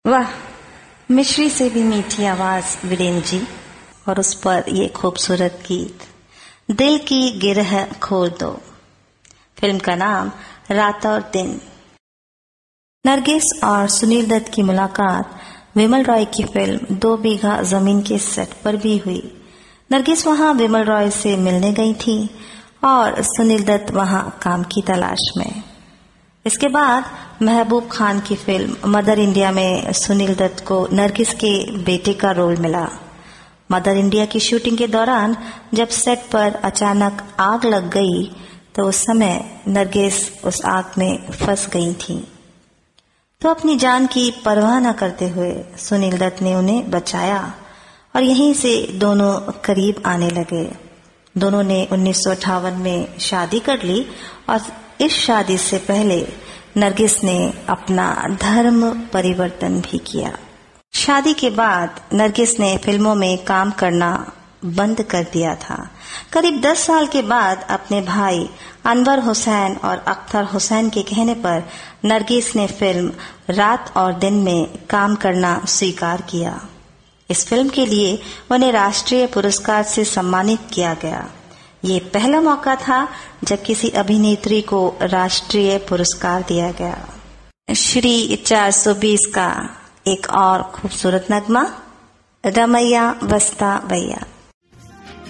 वाह, मिश्री से भी मीठी आवाज वीरेंद्र जी, और उस पर ये खूबसूरत गीत दिल की गिरह खोल दो। फिल्म का नाम रात और दिन। नरगिस और सुनील दत्त की मुलाकात विमल रॉय की फिल्म 2 बीघा जमीन के सेट पर भी हुई। नरगिस वहां विमल रॉय से मिलने गई थी और सुनील दत्त वहां काम की तलाश में। इसके बाद महबूब खान की फिल्म मदर इंडिया में सुनील दत्त को नरगिस के बेटे का रोल मिला। मदर इंडिया की शूटिंग के दौरान जब सेट पर अचानक आग लग गई तो उस समय नरगिस उस आग में फंस गई थी। तो अपनी जान की परवाह न करते हुए सुनील दत्त ने उन्हें बचाया और यहीं से दोनों करीब आने लगे। दोनों ने 1958 में शादी कर ली और इस शादी से पहले नरगिस ने अपना धर्म परिवर्तन भी किया। शादी के बाद नरगिस ने फिल्मों में काम करना बंद कर दिया था। करीब 10 साल के बाद अपने भाई अनवर हुसैन और अख्तर हुसैन के कहने पर नरगिस ने फिल्म रात और दिन में काम करना स्वीकार किया। इस फिल्म के लिए उन्हें राष्ट्रीय पुरस्कार से सम्मानित किया गया। ये पहला मौका था जब किसी अभिनेत्री को राष्ट्रीय पुरस्कार दिया गया। श्री 420 का एक और खूबसूरत नगमा, रमैया वस्ता भैया।